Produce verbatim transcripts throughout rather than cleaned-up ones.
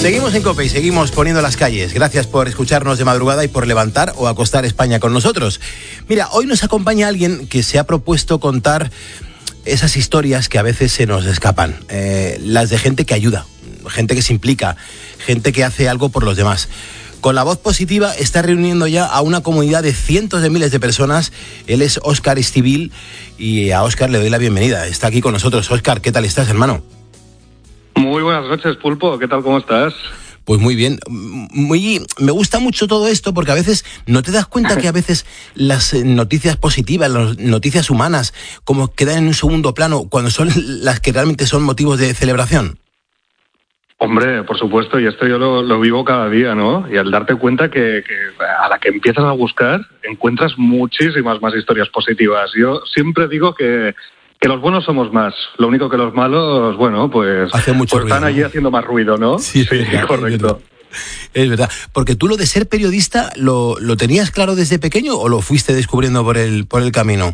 Seguimos en COPE y seguimos poniendo las calles. Gracias por escucharnos de madrugada y por levantar o acostar España con nosotros. Mira, hoy nos acompaña alguien que se ha propuesto contar esas historias que a veces se nos escapan. Eh, las de gente que ayuda, gente que se implica, gente que hace algo por los demás. Con La Voz Positiva está reuniendo ya a una comunidad de cientos de miles de personas. Él es Óscar Estivil y a Óscar le doy la bienvenida. Está aquí con nosotros. Óscar, ¿qué tal estás, hermano? Muy buenas noches, Pulpo. ¿Qué tal? ¿Cómo estás? Pues muy bien. Muy, me gusta mucho todo esto porque a veces no te das cuenta que a veces las noticias positivas, las noticias humanas, como quedan en un segundo plano cuando son las que realmente son motivos de celebración. Hombre, por supuesto, y esto yo lo, lo vivo cada día, ¿no? Y al darte cuenta que, que a la que empiezas a buscar, encuentras muchísimas más historias positivas. Yo siempre digo que, que los buenos somos más. Lo único que los malos, bueno, pues, Hace mucho pues ruido, están allí ¿no? haciendo más ruido, ¿no? Sí, sí, es verdad, correcto. Es verdad. Porque tú lo de ser periodista, ¿lo, lo tenías claro desde pequeño o lo fuiste descubriendo por el, por el camino?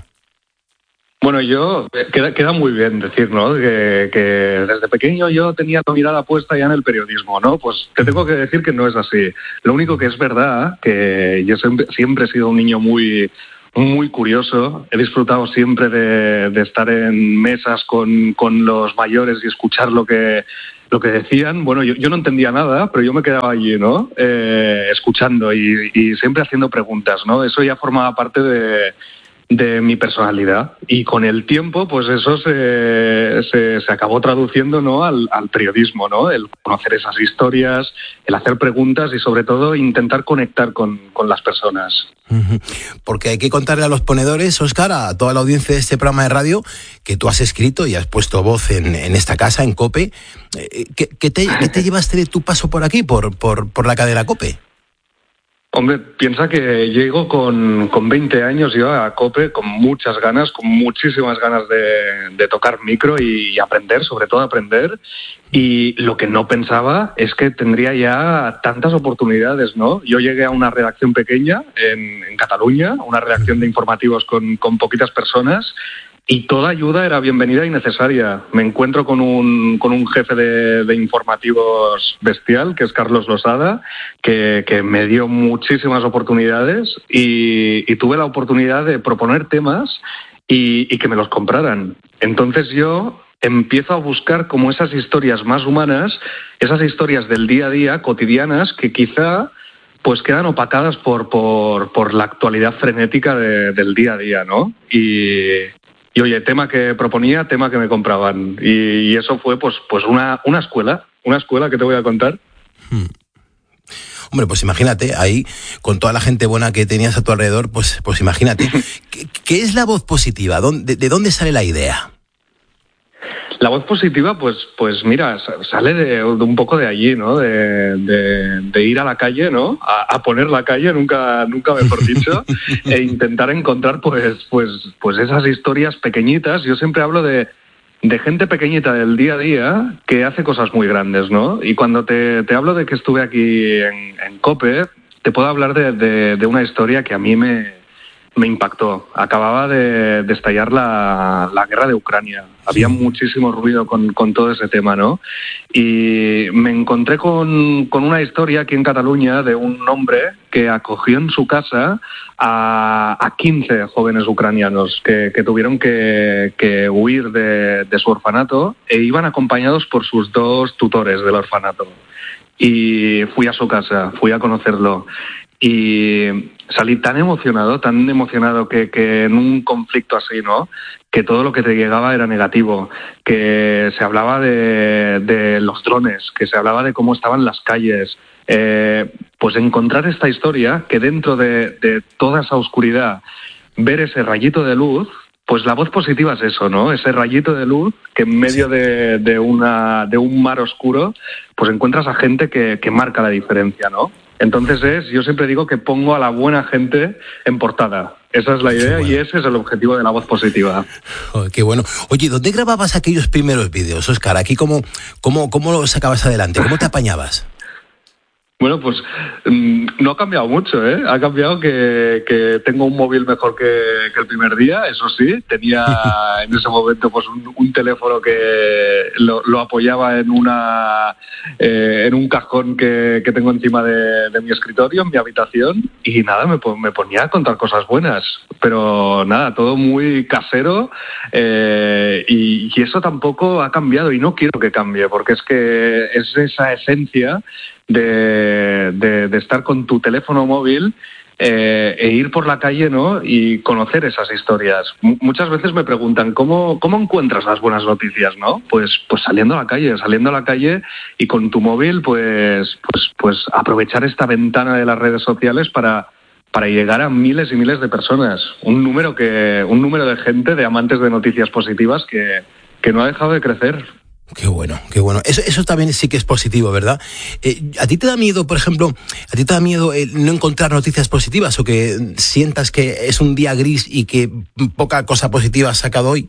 Bueno, yo, queda, queda muy bien decir, ¿no? Que, que desde pequeño yo tenía la mirada puesta ya en el periodismo, ¿no? Pues te tengo que decir que no es así. Lo único que es verdad, que yo siempre, siempre he sido un niño muy, muy curioso. He disfrutado siempre de, de estar en mesas con, con los mayores y escuchar lo que, lo que decían. Bueno, yo, yo no entendía nada, pero yo me quedaba allí, ¿no? Eh, escuchando y, y siempre haciendo preguntas, ¿no? Eso ya formaba parte de... de mi personalidad, y con el tiempo pues eso se, se, se acabó traduciendo, ¿no? al, al periodismo, ¿no? El conocer esas historias, el hacer preguntas y sobre todo intentar conectar con, con las personas. Porque hay que contarle a los ponedores, Óscar, a toda la audiencia de este programa de radio, que tú has escrito y has puesto voz en, en esta casa, en COPE. ¿Qué, qué, te, qué te llevaste de tu paso por aquí, por, por, por la cadena COPE? Hombre, piensa que llego con, con veinte años yo a COPE con muchas ganas, con muchísimas ganas de, de tocar micro y, y aprender, sobre todo aprender. Y lo que no pensaba es que tendría ya tantas oportunidades, ¿no? Yo llegué a una redacción pequeña en, en Cataluña, una redacción de informativos con, con poquitas personas, y toda ayuda era bienvenida y necesaria. Me encuentro con un, con un jefe de, de informativos bestial, que es Carlos Losada, que, que me dio muchísimas oportunidades y, y tuve la oportunidad de proponer temas y, y que me los compraran. Entonces yo empiezo a buscar como esas historias más humanas, esas historias del día a día, cotidianas, que quizá pues quedan opacadas por, por, por la actualidad frenética de, del día a día, ¿no? Y... Y oye, tema que proponía, tema que me compraban. Y, y eso fue pues, pues una, una escuela, una escuela que te voy a contar. Hmm. Hombre, pues imagínate, ahí, con toda la gente buena que tenías a tu alrededor, pues, pues imagínate. ¿Qué, qué es La Voz Positiva? ¿De, ¿De dónde sale la idea? La Voz Positiva, pues, pues mira, sale de, de un poco de allí, ¿no? De, de, de ir a la calle, ¿no? A, a poner la calle, nunca, nunca mejor dicho, e intentar encontrar, pues, pues, pues esas historias pequeñitas. Yo siempre hablo de, de gente pequeñita del día a día que hace cosas muy grandes, ¿no? Y cuando te, te hablo de que estuve aquí en, en COPE, te puedo hablar de, de, de una historia que a mí me... me impactó. Acababa de, de estallar la, la guerra de Ucrania. Había muchísimo ruido con, con todo ese tema, ¿no? Y me encontré con, con una historia aquí en Cataluña de un hombre que acogió en su casa a, a quince jóvenes ucranianos que, que tuvieron que, que huir de, de su orfanato e iban acompañados por sus dos tutores del orfanato. Y fui a su casa, fui a conocerlo. Y salí tan emocionado, tan emocionado que, que en un conflicto así, ¿no? Que todo lo que te llegaba era negativo, que se hablaba de, de los drones, que se hablaba de cómo estaban las calles. Eh, pues encontrar esta historia, que dentro de, de toda esa oscuridad, ver ese rayito de luz, pues La Voz Positiva es eso, ¿no? Ese rayito de luz que en medio de, de, una, de un mar oscuro, pues encuentras a gente que, que marca la diferencia, ¿no? Entonces es, yo siempre digo que pongo a la buena gente en portada. Esa es la idea bueno. Y ese es el objetivo de La Voz Positiva. Oh, qué bueno. Oye, ¿dónde grababas aquellos primeros vídeos, Óscar? Aquí, ¿cómo, cómo, cómo los sacabas adelante? ¿Cómo te apañabas? Bueno, pues no ha cambiado mucho, ¿eh? Ha cambiado que, que tengo un móvil mejor que, que el primer día, eso sí. Tenía en ese momento pues un, un teléfono que lo, lo apoyaba en una eh, en un cajón que, que tengo encima de, de mi escritorio, en mi habitación, y nada, me, me ponía a contar cosas buenas. Pero nada, todo muy casero, eh, y, y eso tampoco ha cambiado y no quiero que cambie, porque es que es esa esencia De, de, de estar con tu teléfono móvil eh, e ir por la calle, ¿no? Y conocer esas historias. M- muchas veces me preguntan ¿cómo, cómo encuentras las buenas noticias, ¿no? Pues, pues saliendo a la calle, saliendo a la calle y con tu móvil, pues, pues, pues aprovechar esta ventana de las redes sociales para para llegar a miles y miles de personas. Un número que, un número de gente, de amantes de noticias positivas que, que no ha dejado de crecer. Qué bueno, qué bueno. Eso, eso también sí que es positivo, ¿verdad? Eh, ¿A ti te da miedo, por ejemplo, a ti te da miedo el no encontrar noticias positivas o que sientas que es un día gris y que poca cosa positiva has sacado hoy?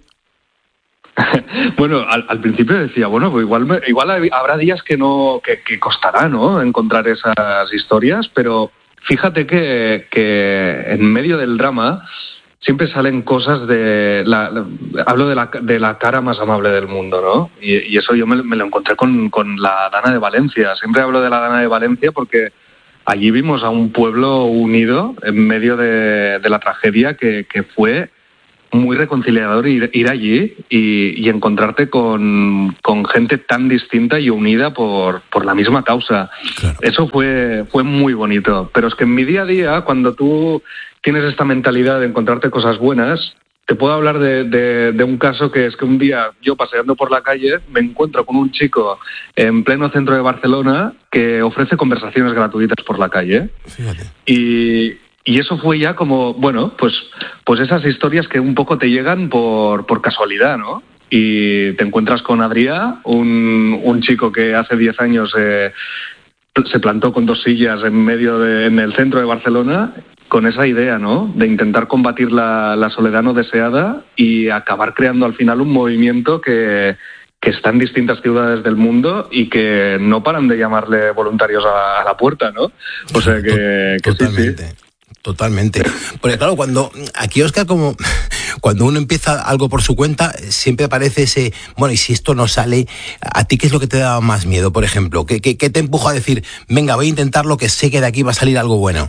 Bueno, al, al principio decía, bueno, pues igual, me, igual habrá días que no, que, que costará, ¿no? Encontrar esas historias, pero fíjate que, que en medio del drama siempre salen cosas de... La, la, hablo de la, de la cara más amable del mundo, ¿no? Y, y eso yo me, me lo encontré con, con la Dana de Valencia. Siempre hablo de la Dana de Valencia porque allí vimos a un pueblo unido en medio de, de la tragedia que, que fue muy reconciliador ir, ir allí y, y encontrarte con, con gente tan distinta y unida por, por la misma causa. Claro. Eso fue, fue muy bonito. Pero es que en mi día a día, cuando tú tienes esta mentalidad de encontrarte cosas buenas, te puedo hablar de, de, de un caso que es que un día yo paseando por la calle me encuentro con un chico en pleno centro de Barcelona que ofrece conversaciones gratuitas por la calle. Fíjate. Y... Y eso fue ya como, bueno, pues, pues esas historias que un poco te llegan por, por casualidad, ¿no? Y te encuentras con Adrià, un, un chico que hace diez años eh, se plantó con dos sillas en medio de, en el centro de Barcelona, con esa idea, ¿no? De intentar combatir la, la soledad no deseada y acabar creando al final un movimiento que, que está en distintas ciudades del mundo y que no paran de llamarle voluntarios a, a la puerta, ¿no? O sea que, que Totalmente. sí, sí. Totalmente. Porque claro, cuando aquí, Óscar, como cuando uno empieza algo por su cuenta, siempre aparece ese, bueno, y si esto no sale, ¿a ti qué es lo que te da más miedo, por ejemplo? ¿Qué, qué, qué te empuja a decir, venga, voy a intentarlo, que sé que de aquí va a salir algo bueno?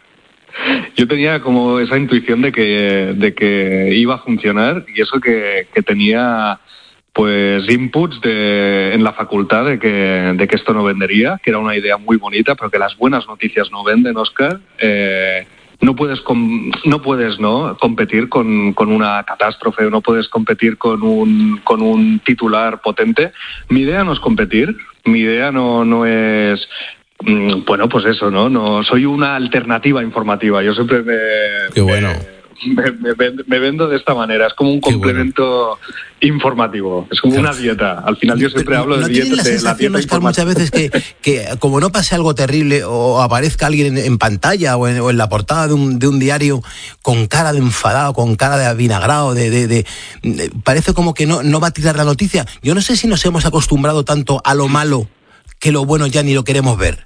Yo tenía como esa intuición de que, de que iba a funcionar y eso que, que tenía pues inputs de, en la facultad de que, de que esto no vendería, que era una idea muy bonita, pero que las buenas noticias no venden, Óscar. Eh, no puedes com, no puedes no competir con, con una catástrofe, no puedes competir con un con un titular potente. Mi idea no es competir, mi idea no no es mm, bueno, pues eso, no no soy una alternativa informativa. Yo siempre me Qué bueno. Me, me, me, me vendo de esta manera, es como un Qué complemento bueno. informativo, es como claro. una dieta. Al final yo siempre Pero hablo ¿no de dieta. ¿No tienes la sensación, Óscar, muchas veces que, que como no pase algo terrible o aparezca alguien en, en pantalla o en, o en la portada de un, de un diario con cara de enfadado, con cara de avinagrado, de, de, de, de, parece como que no, no va a tirar la noticia? Yo no sé si nos hemos acostumbrado tanto a lo malo que lo bueno ya ni lo queremos ver.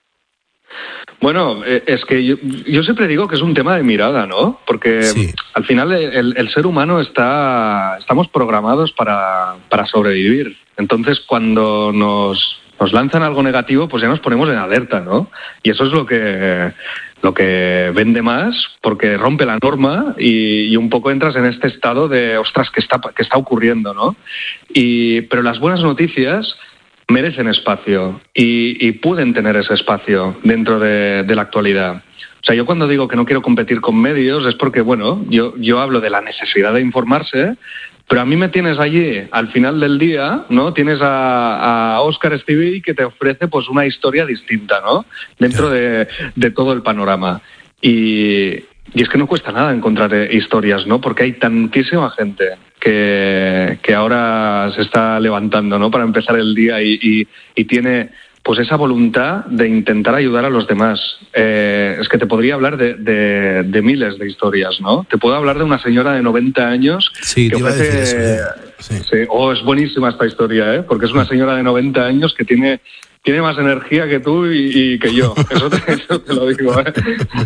Bueno, es que yo, yo siempre digo que es un tema de mirada, ¿no? Porque sí. al final el, el ser humano está, estamos programados para, para sobrevivir. Entonces, cuando nos, nos lanzan algo negativo, pues ya nos ponemos en alerta, ¿no? Y eso es lo que, lo que vende más, porque rompe la norma y, y un poco entras en este estado de, ostras, ¿qué está, qué está ocurriendo, no? Y, pero las buenas noticias merecen espacio y, y pueden tener ese espacio dentro de, de la actualidad. O sea, yo cuando digo que no quiero competir con medios es porque, bueno, yo, yo hablo de la necesidad de informarse, pero a mí me tienes allí al final del día, ¿no? Tienes a, a Óscar Estivill que te ofrece pues una historia distinta, ¿no? Dentro de, de todo el panorama. Y, y es que no cuesta nada encontrar historias, ¿no? Porque hay tantísima gente que, que ahora se está levantando, ¿no? Para empezar el día y, y, y tiene pues esa voluntad de intentar ayudar a los demás. Eh, es que te podría hablar de, de, de miles de historias, ¿no? Te puedo hablar de una señora de noventa años sí, que te ofrece... iba a decir eso, ¿eh? Sí. Sí, oh, es buenísima esta historia, ¿eh? Porque es una señora de noventa años que tiene tiene más energía que tú y, y que yo, eso te, eso te lo digo, ¿eh?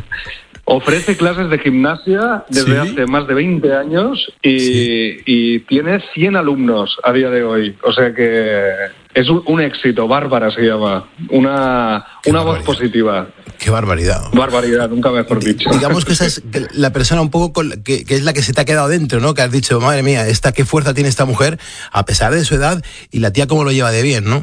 Ofrece clases de gimnasia desde ¿Sí? hace más de veinte años y, sí. y tiene cien alumnos a día de hoy. O sea que es un, un éxito. Bárbara se llama. Una, una voz positiva. Qué barbaridad. Barbaridad, nunca mejor dicho. Digamos que esa es la persona un poco con, que, que es la que se te ha quedado dentro, ¿no? Que has dicho, madre mía, esta qué fuerza tiene esta mujer a pesar de su edad y la tía cómo lo lleva de bien, ¿no?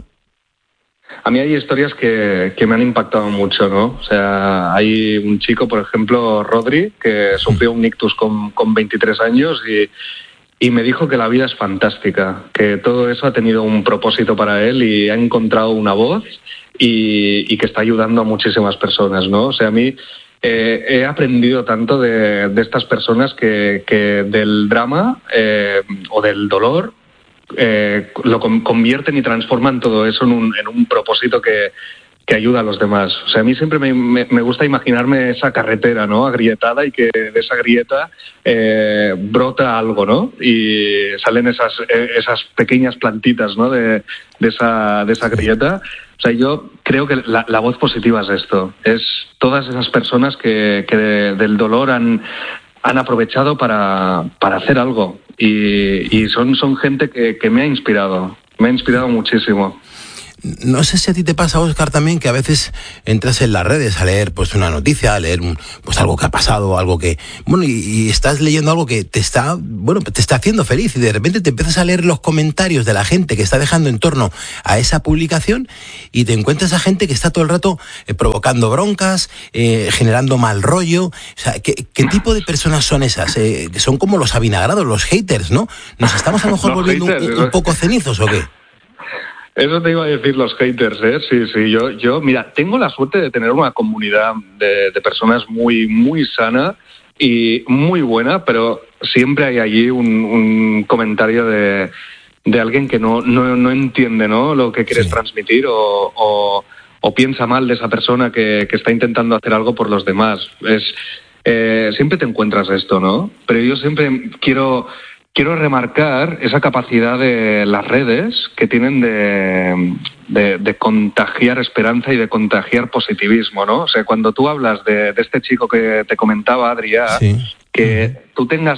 A mí hay historias que, que me han impactado mucho, ¿no? O sea, hay un chico, por ejemplo, Rodri, que sufrió un ictus con, con veintitrés años y, y me dijo que la vida es fantástica, que todo eso ha tenido un propósito para él y ha encontrado una voz y, y que está ayudando a muchísimas personas, ¿no? O sea, a mí eh, he aprendido tanto de, de estas personas que, que del drama eh, o del dolor Eh, lo convierten y transforman todo eso en un, en un propósito que, que ayuda a los demás. O sea, a mí siempre me, me, me gusta imaginarme esa carretera, ¿no? Agrietada y que de esa grieta eh, brota algo, ¿no? Y salen esas, esas pequeñas plantitas, ¿no? De, de, esa, de esa grieta. O sea, yo creo que la, la voz positiva es esto. Es todas esas personas que, que de, del dolor han... han aprovechado para, para hacer algo y, y son, son gente que, que me ha inspirado, me ha inspirado muchísimo. No sé si a ti te pasa, Óscar, también que a veces entras en las redes a leer pues una noticia, a leer un, pues algo que ha pasado, algo que bueno y, y estás leyendo algo que te está bueno te está haciendo feliz y de repente te empiezas a leer los comentarios de la gente que está dejando en torno a esa publicación y te encuentras a gente que está todo el rato eh, provocando broncas, eh, generando mal rollo. O sea, ¿qué, qué tipo de personas son esas? Eh, son como los avinagrados, los haters, ¿no? ¿Nos estamos a lo mejor volviendo haters, un, un poco cenizos o qué? Eso te iba a decir los haters, ¿eh? Sí, sí, yo, yo, mira, tengo la suerte de tener una comunidad de, de personas muy, muy sana y muy buena, pero siempre hay allí un, un comentario de, de alguien que no, no, no entiende, ¿no? Lo que quieres sí. transmitir o, o, o piensa mal de esa persona que, que está intentando hacer algo por los demás. Es, eh, siempre te encuentras esto, ¿no? Pero yo siempre quiero... Quiero remarcar esa capacidad de las redes que tienen de, de, de contagiar esperanza y de contagiar positivismo, ¿no? O sea, cuando tú hablas de, de este chico que te comentaba, Adrià, sí. que uh-huh. tú tengas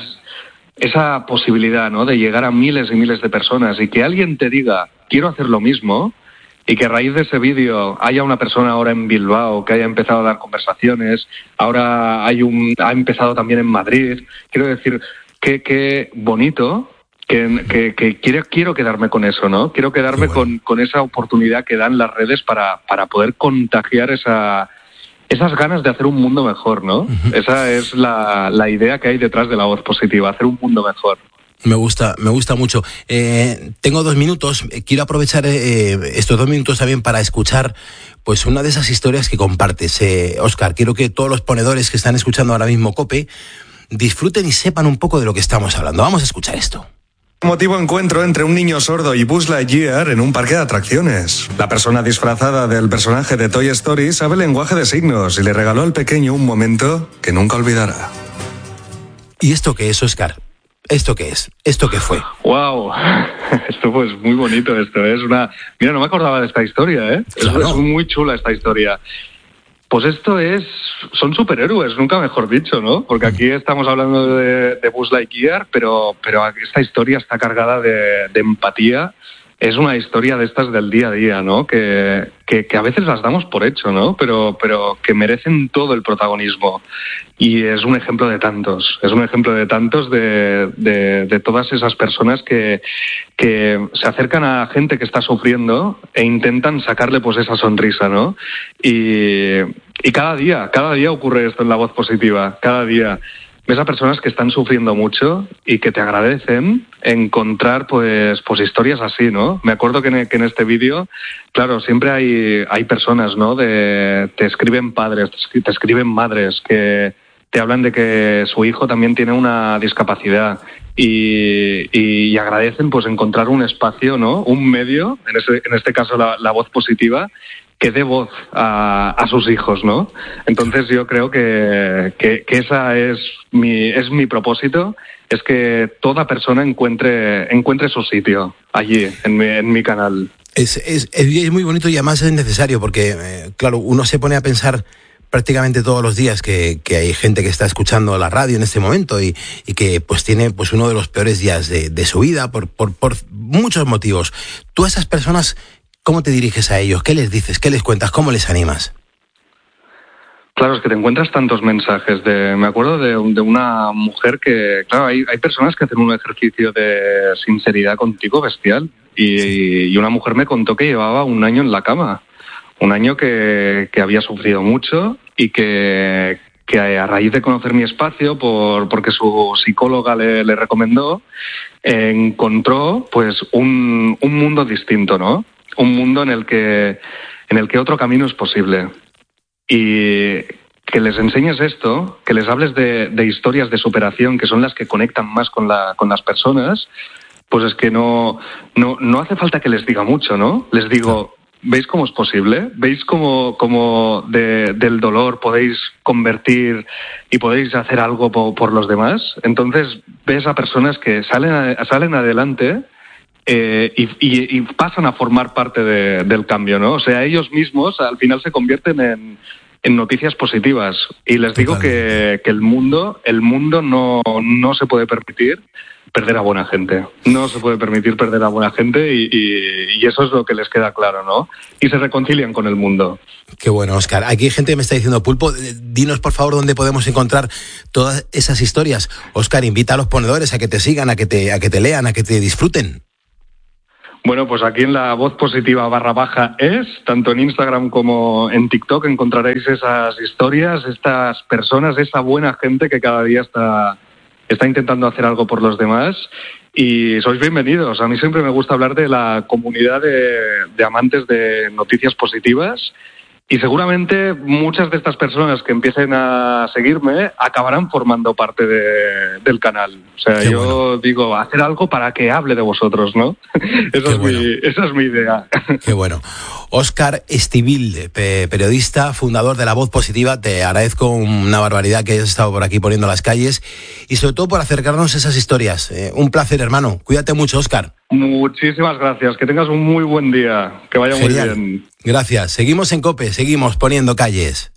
esa posibilidad, ¿no? De llegar a miles y miles de personas y que alguien te diga, quiero hacer lo mismo, y que a raíz de ese vídeo haya una persona ahora en Bilbao que haya empezado a dar conversaciones, ahora hay un ha empezado también en Madrid, quiero decir... Qué, qué bonito, que, que, que quiero, quiero quedarme con eso, ¿no? Quiero quedarme bueno. con, con esa oportunidad que dan las redes para, para poder contagiar esa, esas ganas de hacer un mundo mejor, ¿no? Uh-huh. Esa es la, la idea que hay detrás de la voz positiva, hacer un mundo mejor. Me gusta, me gusta mucho. Eh, tengo dos minutos, quiero aprovechar eh, estos dos minutos también para escuchar pues una de esas historias que compartes. Eh, Óscar, quiero que todos los ponedores que están escuchando ahora mismo COPE disfruten y sepan un poco de lo que estamos hablando. Vamos a escuchar esto. Emotivo encuentro entre un niño sordo y Buzz Lightyear en un parque de atracciones. La persona disfrazada del personaje de Toy Story sabe lenguaje de signos y le regaló al pequeño un momento que nunca olvidará. ¿Y esto qué es, Óscar? ¿Esto qué es? ¿Esto qué fue? ¡Wow! Esto pues muy bonito esto. Es una... Mira, no me acordaba de esta historia, ¿eh? Claro. Es, es muy chula esta historia. Pues esto es, son superhéroes, nunca mejor dicho, ¿no? Porque aquí estamos hablando de, de Buzz Lightyear, pero, pero esta historia está cargada de, de empatía. Es una historia de estas del día a día, ¿no? Que, que, que a veces las damos por hecho, ¿no? Pero, pero que merecen todo el protagonismo. Y es un ejemplo de tantos, es un ejemplo de tantos de, de, de todas esas personas que, que se acercan a gente que está sufriendo e intentan sacarle pues esa sonrisa, ¿no? Y, y cada día, cada día ocurre esto en la voz positiva, cada día. Ves a personas que están sufriendo mucho y que te agradecen encontrar pues pues historias así, ¿no? Me acuerdo que en, que en este vídeo, claro, siempre hay hay personas, ¿no? De te escriben padres, te escriben madres que te hablan de que su hijo también tiene una discapacidad y, y, y agradecen pues encontrar un espacio, ¿no? Un medio, en este, en este caso la, la voz positiva, que dé voz a, a sus hijos, ¿no? Entonces yo creo que, que, que esa es mi, es mi propósito, es que toda persona encuentre, encuentre su sitio allí, en mi, en mi canal. Es, es, es muy bonito y además es necesario porque, eh, claro, uno se pone a pensar prácticamente todos los días que, que hay gente que está escuchando la radio en este momento y, y que pues tiene pues uno de los peores días de, de su vida por, por, por muchos motivos. Tú a esas personas, ¿cómo te diriges a ellos? ¿Qué les dices? ¿Qué les cuentas? ¿Cómo les animas? Claro, es que te encuentras tantos mensajes. De, me acuerdo de, de una mujer que, claro, hay, hay personas que hacen un ejercicio de sinceridad contigo bestial y, sí. y una mujer me contó que llevaba un año en la cama. Un año que, que había sufrido mucho y que, que a raíz de conocer mi espacio, por, porque su psicóloga le, le recomendó, eh, encontró pues un, un mundo distinto, ¿no? Un mundo en el que, en el que otro camino es posible. Y que les enseñes esto, que les hables de, de historias de superación, que son las que conectan más con, la, con las personas, pues es que no, no, no hace falta que les diga mucho, ¿no? Les digo... ¿Veis cómo es posible? ¿Veis cómo, cómo de, del dolor podéis convertir y podéis hacer algo po, por los demás? Entonces ves a personas que salen, a, salen adelante eh, y, y, y pasan a formar parte de, del cambio, ¿no? O sea, ellos mismos al final se convierten en, en noticias positivas. Y les digo que, que el mundo, el mundo no, no se puede permitir perder a buena gente. No se puede permitir perder a buena gente y, y, y eso es lo que les queda claro, ¿no? Y se reconcilian con el mundo. Qué bueno, Óscar. Aquí hay gente que me está diciendo, Pulpo, dinos por favor dónde podemos encontrar todas esas historias. Óscar, invita a los ponedores a que te sigan, a que te, a que te lean, a que te disfruten. Bueno, pues aquí en la Voz Positiva barra baja es, tanto en Instagram como en TikTok encontraréis esas historias, estas personas, esa buena gente que cada día está... está intentando hacer algo por los demás y sois bienvenidos. A mí siempre me gusta hablar de la comunidad de, de amantes de noticias positivas y seguramente muchas de estas personas que empiecen a seguirme acabarán formando parte de, del canal. O sea, Qué yo bueno. digo, hacer algo para que hable de vosotros, ¿no? Eso es bueno. mi, esa es mi idea. Qué bueno. Óscar Estivilde, periodista, fundador de La Voz Positiva, te agradezco una barbaridad que hayas estado por aquí poniendo las calles y sobre todo por acercarnos a esas historias. Eh, un placer, hermano. Cuídate mucho, Óscar. Muchísimas gracias. Que tengas un muy buen día. Que vaya Genial. muy bien. Gracias. Seguimos en COPE, seguimos poniendo calles.